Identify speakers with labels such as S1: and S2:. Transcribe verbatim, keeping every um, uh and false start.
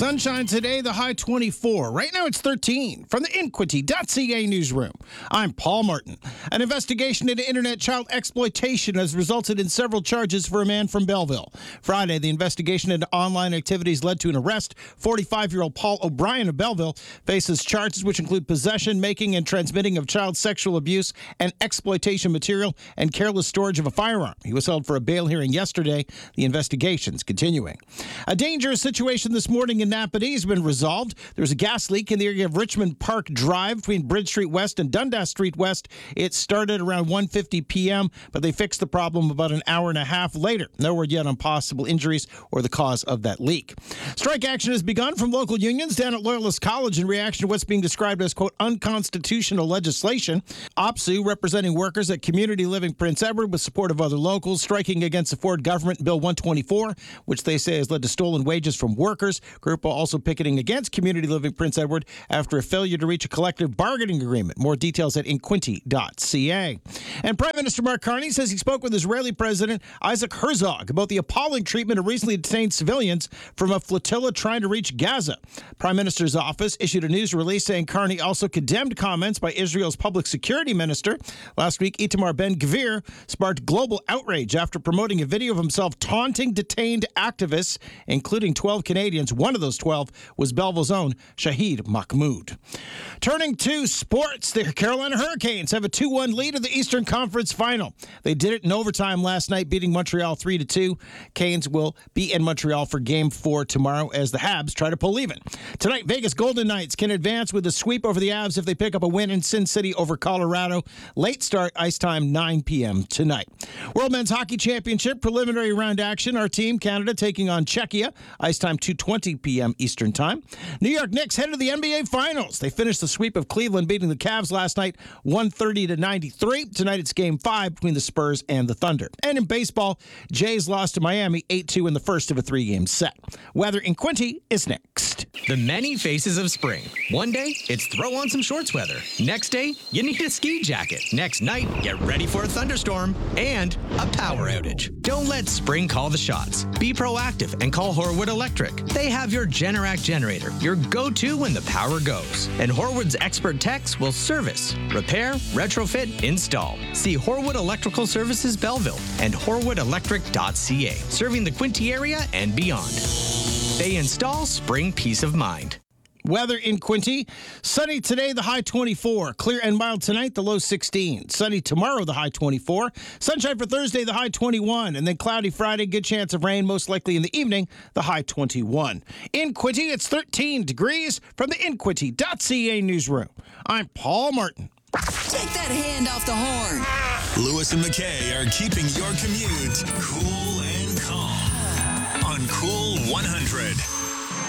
S1: Sunshine today, the high twenty-four. Right now it's thirteen. From the Inquity dot C A newsroom, I'm Paul Martin. An investigation into internet child exploitation has resulted in several charges for a man from Belleville. Friday, the investigation into online activities led to an arrest. forty-five-year-old Paul O'Brien of Belleville faces charges which include possession, making, and transmitting of child sexual abuse and exploitation material and careless storage of a firearm. He was held for a bail hearing yesterday. The investigation's continuing. A dangerous situation this morning in Napanee has been resolved. There was a gas leak in the area of Richmond Park Drive between Bridge Street West and Dundas Street West. It started around one fifty p.m., but they fixed the problem about an hour and a half later. No word yet on possible injuries or the cause of that leak. Strike action has begun from local unions down at Loyalist College in reaction to what's being described as, quote, unconstitutional legislation. OPSEU, representing workers at Community Living Prince Edward with support of other locals, striking against the Ford government Bill one twenty-four, which they say has led to stolen wages from workers. Group also picketing against Community Living Prince Edward after a failure to reach a collective bargaining agreement. More details at inquinty dot C A. And Prime Minister Mark Carney says he spoke with Israeli President Isaac Herzog about the appalling treatment of recently detained civilians from a flotilla trying to reach Gaza. Prime Minister's office issued a news release saying Carney also condemned comments by Israel's public security minister. Last week, Itamar Ben-Gvir sparked global outrage after promoting a video of himself taunting detained activists, including twelve Canadians. One of those twelve was Belleville's own Shahid Mahmoud. Turning to sports, the Carolina Hurricanes have a two one lead in the Eastern Conference Final. They did it in overtime last night, beating Montreal three to two. Canes will be in Montreal for Game four tomorrow as the Habs try to pull even. Tonight, Vegas Golden Knights can advance with a sweep over the Avs if they pick up a win in Sin City over Colorado. Late start, ice time, nine p.m. tonight. World Men's Hockey Championship preliminary round action. Our team, Canada, taking on Czechia. Ice time, two twenty p.m. Eastern Time. New York Knicks headed to the N B A Finals. They finished the sweep of Cleveland, beating the Cavs last night, one thirty to ninety-three. Tonight it's Game five between the Spurs and the Thunder. And in baseball, Jays lost to Miami eight two in the first of a three-game set. Weather in Quinty is next.
S2: The many faces of spring. One day, it's throw on some shorts weather. Next day, you need a ski jacket. Next night, get ready for a thunderstorm and a power outage. Don't let spring call the shots. Be proactive and call Horwood Electric. They have your Generac generator, your go-to when the power goes. And Horwood's expert techs will service, repair, retrofit, install. See Horwood Electrical Services Belleville and horwood electric dot c a, serving the Quinty area and beyond. They install spring peace of mind.
S1: Weather in Quinty. Sunny today, the high twenty-four. Clear and mild tonight, the low sixteen. Sunny tomorrow, the high twenty-four. Sunshine for Thursday, the high twenty-one. And then cloudy Friday, good chance of rain, most likely in the evening, the high twenty-one. In Quinty, it's thirteen degrees. From the inquinty dot c a newsroom, I'm Paul Martin.
S3: Take that hand off the horn.
S4: Lewis and McKay are keeping your commute cool and calm on Cool one hundred.